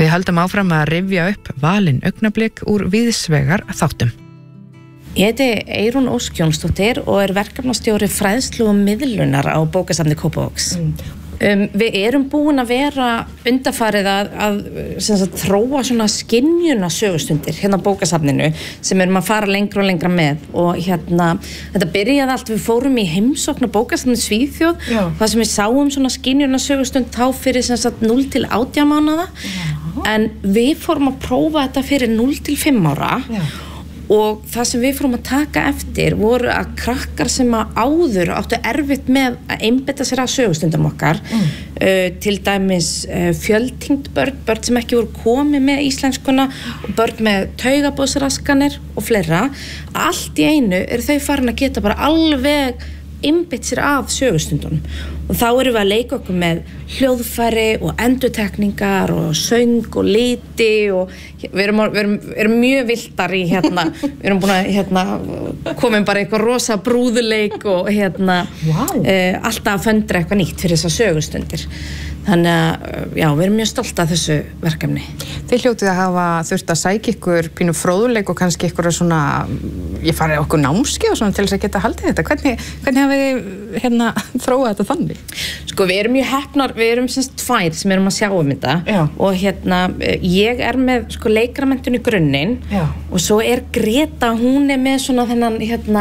Við höldum áfram að rifja upp valin augnablik úr víðsvegar þáttum. Ég heiti Eyrún Ósk Jónsdóttir og verkefnastjóri fræðslu og miðlunar á bókasafni Kópavogs. Við erum búin að vera undanfarið að þróa svona skynjuna sögustundir hérna á bókasafninu sem erum að fara lengra og lengra með og þetta byrjaði allt, við fórum í heimsókn á bókasafni Svíþjóð þar sem við sáum svona skynjuna sögustund þá fyrir 0 til 18 mánaða en við fórum að prófa þetta fyrir 0 til 5 ára og það sem við fórum að taka eftir voru að krakkar sem að áður áttu erfitt með að einbeita sér að sögustundum okkar til dæmis fjöltengd börn sem ekki voru komið með íslenskuna og börn með taugaboðsraskanir og fleira allt í einu eru þau farin að geta bara alveg einbeitt sér af sögustundunum og þá erum við að leika okkur með hljóðfæri og endurtekningar og söng og liti og við erum mjög villtar í við erum búin að komin bara eitthvað rosa brúðuleik og alltaf að föndra eitthvað nýtt fyrir þessar sögustundir þannig að já, við erum mjög stolt af þessu verkefni. Þið hljótið að hafa þurft að sækja ykkur pínu fróðuleik og kannski ykkur svona, ég farið á okkur námskeið og svona til þess að geta haldið þetta. Hvernig hafið þið þróað þetta þannig? Sko, við erum mjög heppnar, við erum tvær sem erum að sjá þetta og ég er með leikramenntun í grunninn og svo er Greta, hún er með svona þennan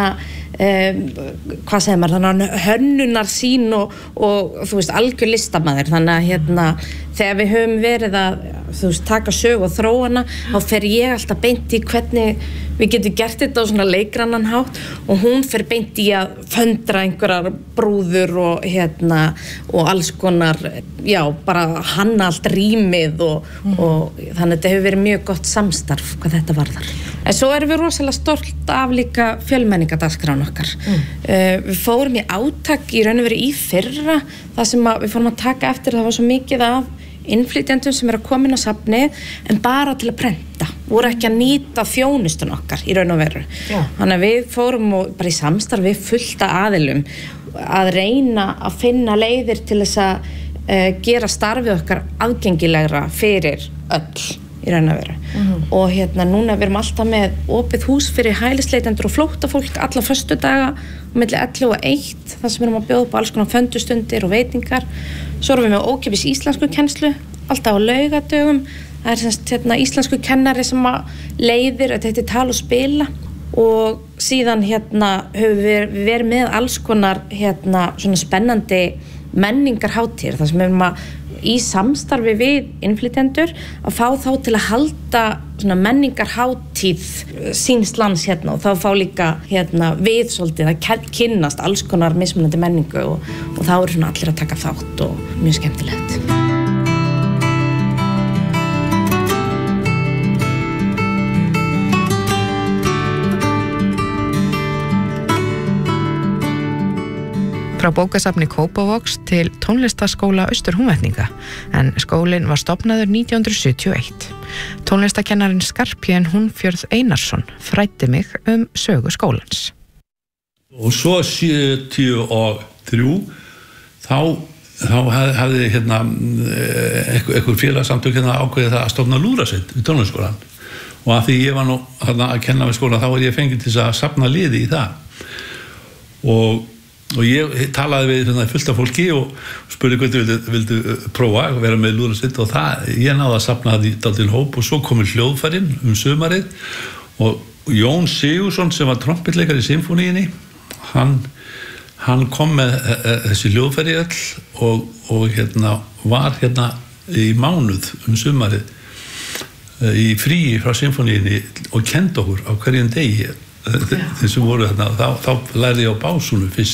hvað segir maður, þannig hönnunar sín og þú veist, algjör listamaður þannig að þegar við höfum verið að taka sög og þróana þá fer ég alltaf beint í hvernig við getum gert þetta á svona leikrannan hátt og hún fer beint í að föndra einhverjar brúður og alls konar bara hanna allt rýmið og þannig að þetta hefur verið mjög gott samstarf hvað þetta varðar. En svo erum við rosalega stolt af líka fjölmenningadagskráin okkar. Við fórum í átak í raun og veru í fyrra þar sem við fórum að taka eftir það var svo mikið af innflytjendum sem eru að koma inn á safnið en bara til að prenta, voru ekki að nýta þjónustun okkar í raun og veru. Þannig að við fórum og bara í samstarfi fullt af aðilum að reyna að finna leiðir til þess að gera starfið okkar aðgengilegra fyrir öll í raun og veru. Og núna við erum alltaf með opið hús fyrir hælisleitendur og flóttafólk alla föstudaga milli 11 og 1 þar sem við erum að bjóða upp á alls konar föndustundir og veitingar. Svo erum við með ókeypis íslensku kennslu alltaf á laugadögum. Það er íslensku kennari sem að leiðir þetta heitir tala og spila og síðan höfum við verið með alls konar svona spennandi menningarhátíðir þar sem við erum að í samstarfi við innflytjendur að fá þá til að halda svona menningarhátíð síns lands og þá fá líka við svolítið að kynnast alls konar mismunandi menningu og þá eru svona allir að taka þátt og mjög skemmtilegt. Frá bókasafni Kópavogs til tónlistarskóla Austur-Húnvetninga, en skólinn var stofnaður 1971. Tónlistarkennarinn Skarphéðinn Húnfjörð Einarsson fræddi mig sögu skólans. Og svo 73 þá hafði einhver félagsamtök ákveðið það að stofna lúðrasveit við tónlistarskólann og af því ég var nú að kenna við skólann þá var ég fengið til að safna liði í það og ég talaði við fullt af fólki og spurði hvernig vildu prófa að vera með lúðrasveit og ég náði að safna það í dálítinn hóp og svo komið hljóðfærin sumarið og Jón Sigurðsson sem var trompetleikari í symfóníunni hann kom með þessi hljóðfæri öll og var í mánuð sumarið í fríi frá symfóníunni og kenndi okkur á hverjum degi þessum voru þá lærði ég á básúnu fyrst